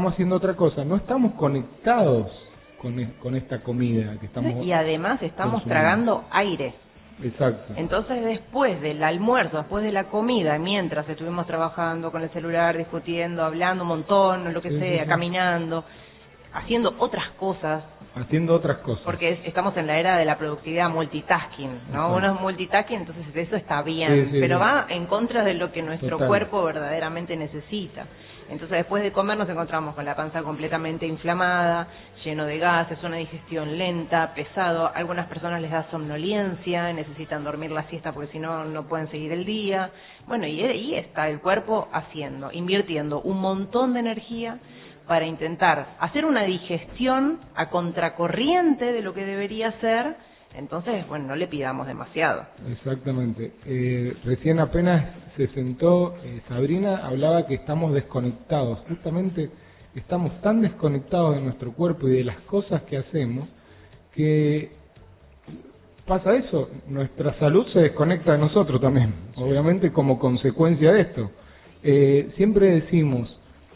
estamos haciendo otra cosa, no estamos conectados con esta comida que estamos y además estamos consumiendo. tragando aire. Exacto. Entonces después del almuerzo, después de la comida, mientras estuvimos trabajando con el celular, discutiendo, hablando un montón, o lo que sea, caminando, haciendo otras cosas. Haciendo otras cosas. Porque estamos en la era de la productividad multitasking, ¿no? Exacto. Uno es multitasking, entonces eso está bien, pero va en contra de lo que nuestro cuerpo verdaderamente necesita. Entonces después de comer nos encontramos con la panza completamente inflamada, lleno de gases, una digestión lenta, pesado. A algunas personas les da somnolencia, necesitan dormir la siesta porque si no, no pueden seguir el día. Bueno, y ahí está el cuerpo invirtiendo un montón de energía para intentar hacer una digestión a contracorriente de lo que debería ser. Entonces, bueno, no le pidamos demasiado. Exactamente. Recién apenas se sentó Sabrina, hablaba que estamos desconectados. Justamente estamos tan desconectados de nuestro cuerpo y de las cosas que hacemos que pasa eso, nuestra salud se desconecta de nosotros también, obviamente como consecuencia de esto. Siempre decimos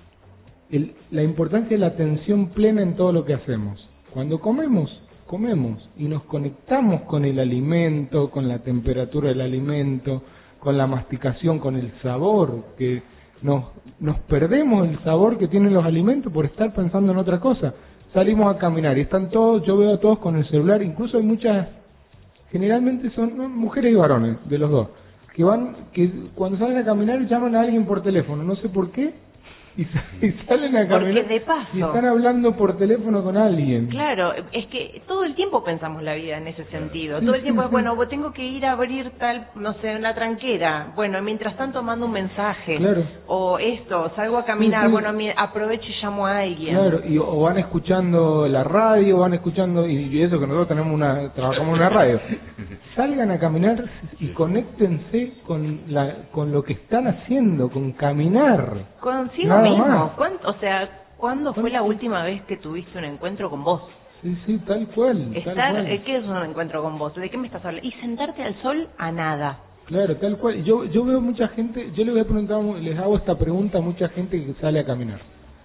la importancia de la atención plena en todo lo que hacemos. Cuando comemos y nos conectamos con el alimento, con la temperatura del alimento, con la masticación, con el sabor, que nos perdemos el sabor que tienen los alimentos por estar pensando en otra cosa. Salimos a caminar y están todos, yo veo a todos con el celular, incluso hay muchas, generalmente son mujeres y varones, de los dos, que cuando salen a caminar llaman a alguien por teléfono, no sé por qué, y salen a caminar de paso, y están hablando por teléfono con alguien. Claro, es que todo el tiempo pensamos la vida en ese sentido. Todo el tiempo es, bueno, tengo que ir a abrir tal, no sé, en la tranquera. Bueno, mientras tanto mando un mensaje. Claro. O esto, salgo a caminar, bueno, aprovecho y llamo a alguien. Claro, o van escuchando la radio, van escuchando, y eso que nosotros trabajamos en una radio. Salgan a caminar y conéctense con lo que están haciendo, con caminar. Consigo mismo. ¿Cuándo fue la última vez que tuviste un encuentro con vos? Sí, tal cual. ¿Qué es un encuentro con vos? ¿De qué me estás hablando? Y sentarte al sol a nada. Claro, tal cual. Yo veo mucha gente, yo les voy a preguntar, les hago esta pregunta a mucha gente que sale a caminar.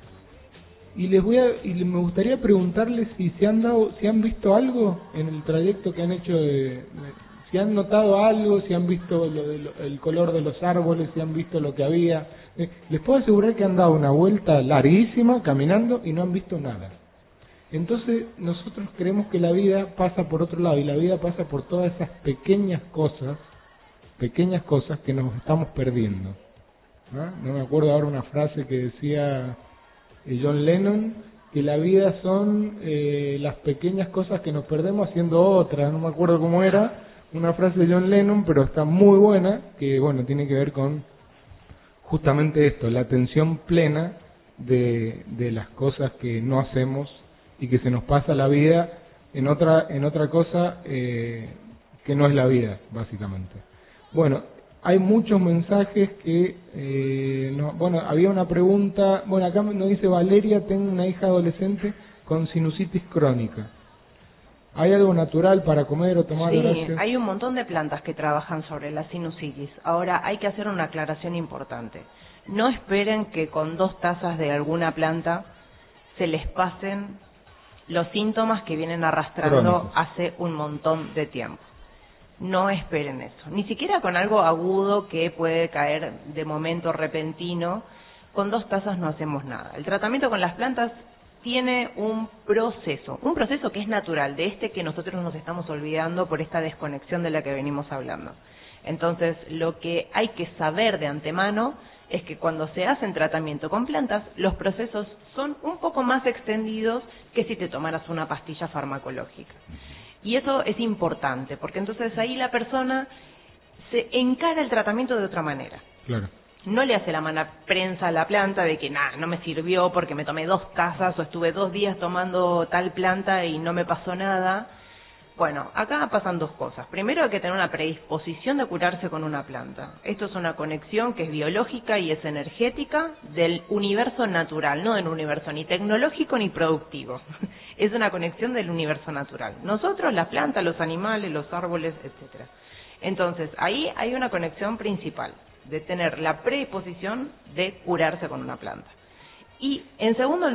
Y me gustaría preguntarles si han visto algo en el trayecto que han hecho, si han notado algo, si han visto el color de los árboles, si han visto lo que había. Les puedo asegurar que han dado una vuelta larguísima caminando y no han visto nada. Entonces nosotros creemos que la vida pasa por otro lado, y la vida pasa por todas esas pequeñas cosas que nos estamos perdiendo. No me acuerdo ahora una frase que decía John Lennon, que la vida son las pequeñas cosas que nos perdemos haciendo otras. No me acuerdo cómo era, una frase de John Lennon, pero está muy buena, que bueno, tiene que ver con justamente esto, la atención plena de las cosas que no hacemos y que se nos pasa la vida en otra cosa que no es la vida, básicamente. Bueno, hay muchos mensajes que había una pregunta, acá nos dice Valeria, tengo una hija adolescente con sinusitis crónica. ¿Hay algo natural para comer o tomar? Sí, hay un montón de plantas que trabajan sobre la sinusitis. Ahora, hay que hacer una aclaración importante. No esperen que con 2 tazas de alguna planta se les pasen los síntomas que vienen arrastrando crónicos hace un montón de tiempo. No esperen eso. Ni siquiera con algo agudo que puede caer de momento repentino. Con 2 tazas no hacemos nada. El tratamiento con las plantas tiene un proceso que es natural, de que nosotros nos estamos olvidando por esta desconexión de la que venimos hablando. Entonces, lo que hay que saber de antemano es que cuando se hacen tratamiento con plantas, los procesos son un poco más extendidos que si te tomaras una pastilla farmacológica. Y eso es importante, porque entonces ahí la persona se encara el tratamiento de otra manera. Claro. No le hace la mala prensa a la planta de que no me sirvió porque me tomé 2 tazas o estuve 2 días tomando tal planta y no me pasó nada. Bueno, acá pasan 2 cosas. Primero, hay que tener una predisposición de curarse con una planta. Esto es una conexión que es biológica y es energética del universo natural, no del universo ni tecnológico ni productivo. Es una conexión del universo natural. Nosotros, la planta, los animales, los árboles, etcétera. Entonces, ahí hay una conexión principal de tener la predisposición de curarse con una planta. Y en segundo